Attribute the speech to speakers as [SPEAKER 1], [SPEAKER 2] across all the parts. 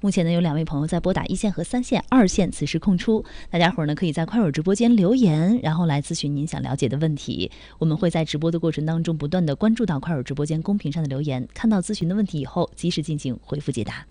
[SPEAKER 1] 目前呢有2位朋友在拨打1线和3线，2线此时空出，大家伙儿呢可以在快手直播间留言，然后来咨询您想了解的问题。我们会在直播的过程当中不断的关注到快手直播间公屏上的留言，看到咨询的问题以后及时进行回复解答。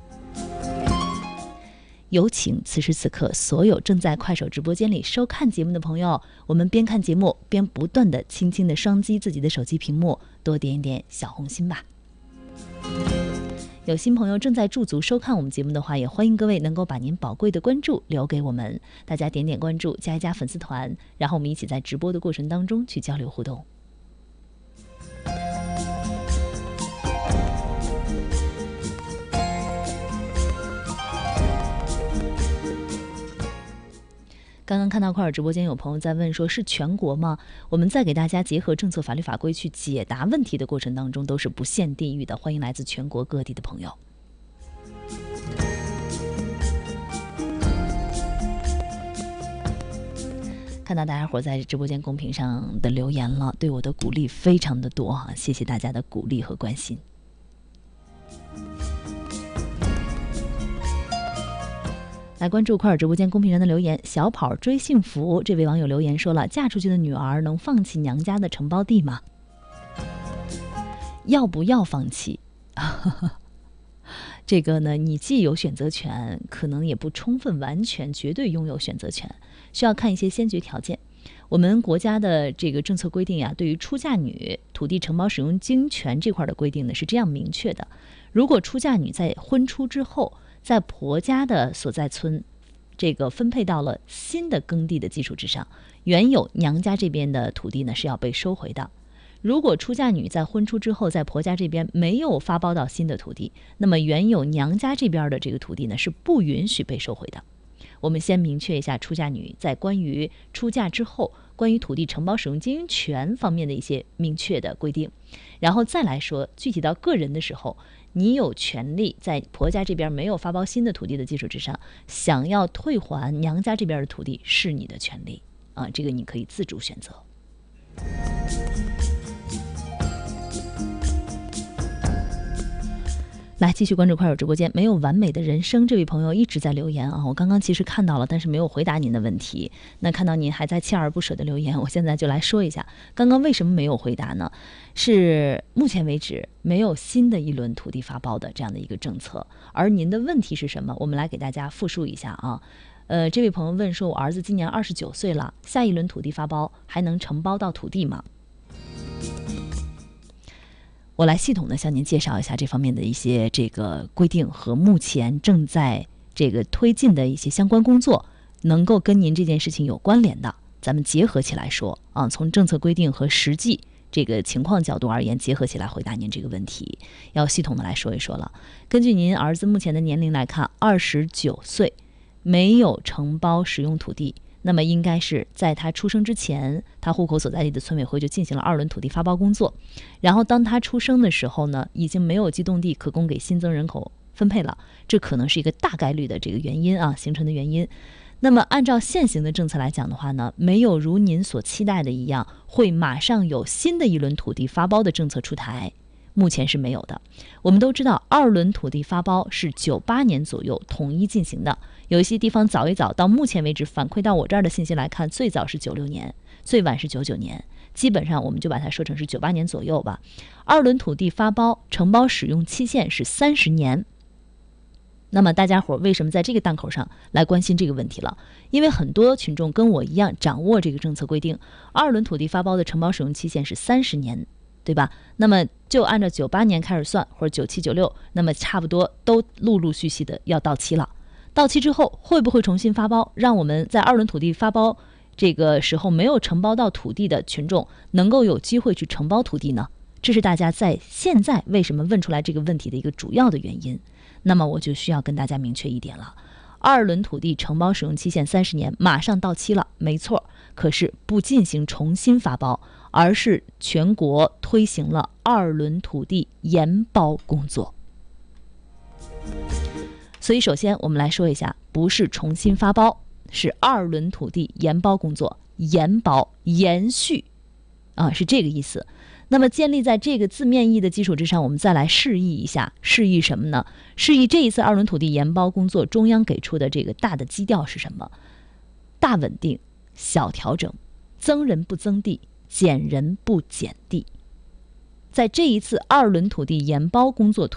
[SPEAKER 1] 有请此时此刻所有正在快手直播间里收看节目的朋友，我们边看节目边不断的轻轻的双击自己的手机屏幕，多点一点小红心吧。有新朋友正在驻足收看我们节目的话，也欢迎各位能够把您宝贵的关注留给我们，大家点点关注，加一加粉丝团，然后我们一起在直播的过程当中去交流互动。刚刚看到快手直播间有朋友在问说是全国吗？我们在给大家结合政策法律法规去解答问题的过程当中都是不限地域的，欢迎来自全国各地的朋友。看到大家伙在直播间公屏上的留言了，对我的鼓励非常的多哈，谢谢大家的鼓励和关心。来关注快手直播间公屏上的留言，小跑追幸福这位网友留言说了，嫁出去的女儿能放弃娘家的承包地吗？要不要放弃？这个呢，你既有选择权，可能也不充分完全绝对拥有选择权，需要看一些先决条件。我们国家的这个政策规定呀，对于出嫁女土地承包使用经营权这块的规定呢是这样明确的：如果出嫁女在婚出之后，在婆家的所在村这个分配到了新的耕地的基础之上，原有娘家这边的土地呢是要被收回的。如果出嫁女在婚出之后在婆家这边没有发包到新的土地，那么原有娘家这边的这个土地呢是不允许被收回的。我们先明确一下出嫁女在关于出嫁之后关于土地承包使用经营权方面的一些明确的规定，然后再来说具体到个人的时候，你有权利在婆家这边没有发包新的土地的基础之上，想要退还娘家这边的土地是你的权利啊，这个你可以自主选择。来继续关注快手直播间，没有完美的人生这位朋友一直在留言啊，我刚刚其实看到了，但是没有回答您的问题。那看到您还在锲而不舍的留言，我现在就来说一下，刚刚为什么没有回答呢？是目前为止没有新的一轮土地发包的这样的一个政策，而您的问题是什么？我们来给大家复述一下啊。这位朋友问说，我儿子今年29岁了，下一轮土地发包还能承包到土地吗？我来系统的向您介绍一下这方面的一些这个规定和目前正在这个推进的一些相关工作，能够跟您这件事情有关联的，咱们结合起来说啊，从政策规定和实际这个情况角度而言，结合起来回答您这个问题，要系统的来说一说了。根据您儿子目前的年龄来看，29岁，没有承包使用土地，那么应该是在他出生之前，他户口所在地的村委会就进行了2轮土地发包工作，然后当他出生的时候呢，已经没有机动地可供给新增人口分配了，这可能是一个大概率的这个原因啊，形成的原因。那么按照现行的政策来讲的话呢，没有如您所期待的一样，会马上有新的一轮土地发包的政策出台，目前是没有的。我们都知道2轮土地发包是98年左右统一进行的，有一些地方早一早，到目前为止反馈到我这儿的信息来看，最早是96年，最晚是99年，基本上我们就把它说成是98年左右吧。2轮土地发包承包使用期限是30年。那么大家伙为什么在这个档口上来关心这个问题了？因为很多群众跟我一样掌握这个政策规定，2轮土地发包的承包使用期限是30年，对吧？那么就按照98年开始算，或者97、96，那么差不多都陆陆续续的要到期了。到期之后会不会重新发包，让我们在2轮土地发包这个时候没有承包到土地的群众能够有机会去承包土地呢？这是大家在现在为什么问出来这个问题的一个主要的原因。那么我就需要跟大家明确一点了，2轮土地承包使用期限30年马上到期了，没错，可是不进行重新发包，而是全国推行了2轮土地延包工作。所以首先我们来说一下，不是重新发包，是2轮土地延包工作，延包延续啊，是这个意思。 那么建立在这个字面意义的基础之上，我们再来释义一下，释义什么呢？释义这一次二轮土地研包工作，中央给出的这个大的基调是什么？大稳定，小调整，增人不增地，减人不减地。在这一次二轮土地研包工作